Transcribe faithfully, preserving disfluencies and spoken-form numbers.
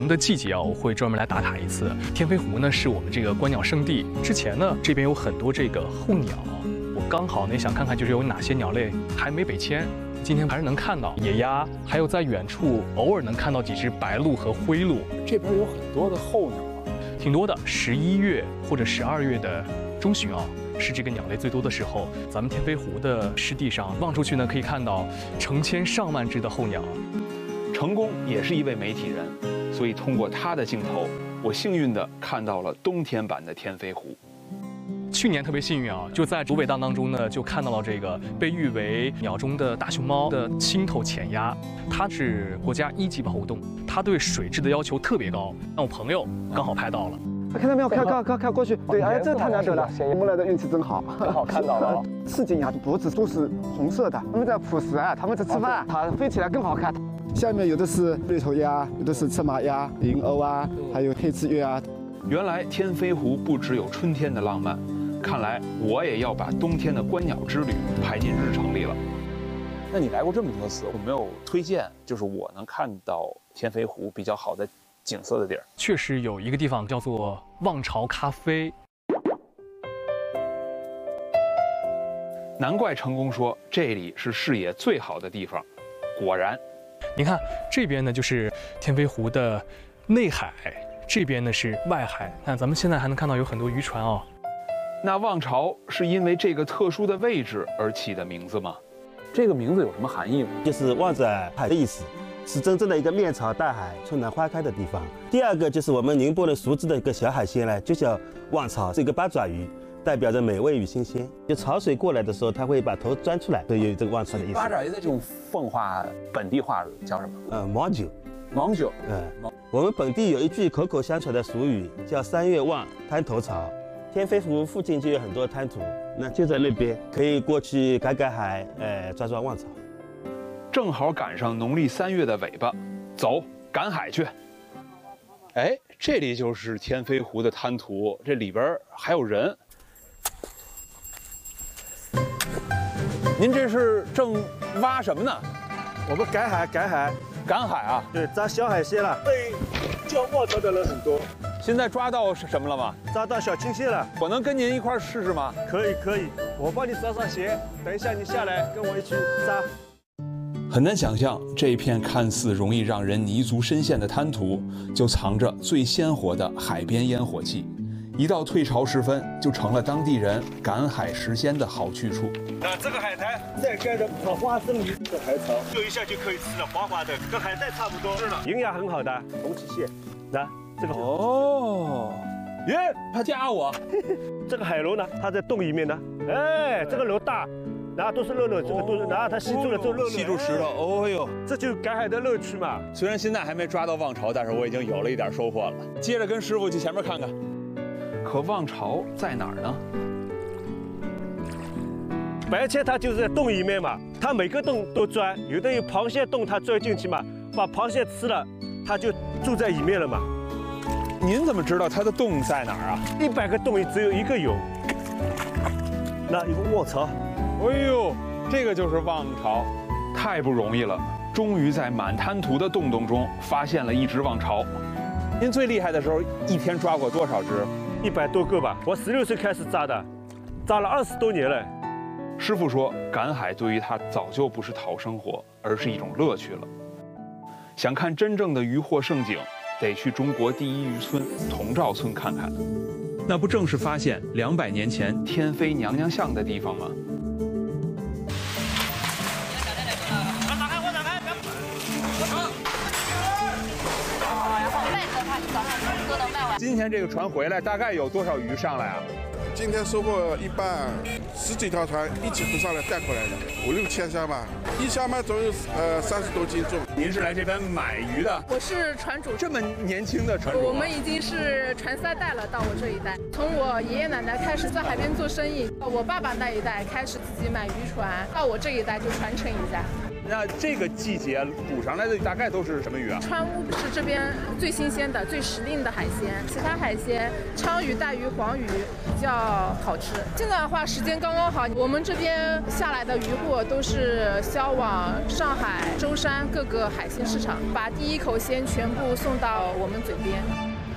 我们的季节啊，我会专门来打卡一次。天飞湖呢是我们这个观鸟圣地，之前呢这边有很多这个候鸟，我刚好呢想看看就是有哪些鸟类还没北迁。今天还是能看到野鸭，还有在远处偶尔能看到几只白鹭和灰鹭。 这边有很多的候鸟啊， 挺多的。十一月或者十二月的中旬啊，是这个鸟类最多的时候。咱们天飞湖的湿地上望出去呢，可以看到成千上万只的候鸟。 成功也是一位媒体人，所以通过他的镜头，我幸运地看到了冬天版的天飞湖。 去年特别幸运啊，就在芦苇荡当中呢，就看到了这个被誉为鸟中的大熊猫的青头浅鸭，它是国家一级保护动物，它对水质的要求特别高。那我朋友刚好拍到了， 看到没有？看看看看过去，对，哎，这太难得了，我们来的运气真好， 刚好看到了。 刺激呀，脖子都是红色的，他们在捕食啊，他们在吃饭，它飞起来更好看。下面有的是绿头鸭，有的是赤马鸭、银鸥啊，还有黑翅鸢啊。 原来天飞湖不只有春天的浪漫，看来我也要把冬天的观鸟之旅排进日程里了。那你来过这么多次，有没有推荐就是我能看到天飞湖比较好的景色的地儿？ 确实有一个地方叫做望潮咖啡。 难怪成功说这里是视野最好的地方，果然。 你看这边呢就是天飞湖的内海，这边呢是外海。看咱们现在还能看到有很多渔船哦。 那望潮是因为这个特殊的位置而起的名字吗？这个名字有什么含义吗？ 就是望着海的意思，是真正的一个面朝大海、春暖花开的地方。第二个就是我们宁波人熟知的一个小海鲜呢，就叫望潮，是一个八爪鱼，代表着美味与新鲜。就潮水过来的时候，它会把头钻出来，所以有这个望潮的意思。 八爪鱼的这种奉化本地话叫什么？ 呃，毛酒。 毛酒。 嗯，我们本地有一句口口相传的俗语，叫三月望，滩头潮。天飞湖附近就有很多滩涂，那就在那边，可以过去赶赶海，呃，抓抓望潮。 正好赶上农历三月的尾巴，走，赶海去。哎，这里就是天飞湖的滩涂，这里边还有人。您这是正挖什么呢？ 我们赶海，赶海， 赶海啊！ 对，抓小海鲜了。对，叫望潮的人很多。 现在抓到是什么了吗？ 抓到小青蟹了。 我能跟您一块试试吗？ 可以，可以，我帮你找找鞋，等一下你下来跟我一起抓。 很难想象，这一片看似容易让人泥足深陷的滩涂，就藏着最鲜活的海边烟火气。一到退潮时分，就成了当地人赶海食鲜的好去处。 那这个海苔再盖着草花生米的海草，做一下就可以吃了，滑滑的，跟海带差不多。是的，营养很好的红鳍蟹。那这个哦，耶，他夹我。 这个海螺呢，它在洞里面呢。哎，这个螺大，然后都是肉肉，这个都是，然后它吸住了这肉肉， 吸住石头。哦呦， 这就是赶海的乐趣嘛。 虽然现在还没抓到望潮，但是我已经有了一点收获了。接着跟师傅去前面看看。可望潮在哪儿呢？ 白切它就是在洞里面嘛，它每个洞都钻，有的有螃蟹洞，它钻进去嘛，把螃蟹吃了，它就住在里面了嘛。 您怎么知道它的洞在哪儿啊？ 一百个洞里只有一个有。那有个卧槽， 哎呦，这个就是望潮，太不容易了，终于在满滩涂的洞洞中发现了一只望潮。您最厉害的时候，一天抓过多少只？ 一百多个吧。我十六岁开始抓的，抓了二十多年了。 师傅说，赶海对于他早就不是讨生活，而是一种乐趣了。想看真正的渔获盛景，得去中国第一渔村同照村看看。那不正是发现两百年前天飞娘娘像的地方吗？今天这个船回来，大概有多少鱼上来啊？ 今天收获一半，十几条船一起浮上来带回来的，五六千箱吧，一箱嘛总有呃三十多斤重。 您是来这边买鱼的？ 我是船主。 这么年轻的船主？ 我们已经是传三代了，到我这一代，从我爷爷奶奶开始在海边做生意，我爸爸那一代开始自己买渔船，到我这一代就传承一下。 那这个季节捕上来的大概都是什么鱼啊？ 川乌是这边最新鲜的、最时令的海鲜，其他海鲜鲳鱼、带鱼、黄鱼比较好吃。现在的话时间刚刚好，我们这边下来的渔货都是销往上海、舟山各个海鲜市场，把第一口鲜全部送到我们嘴边。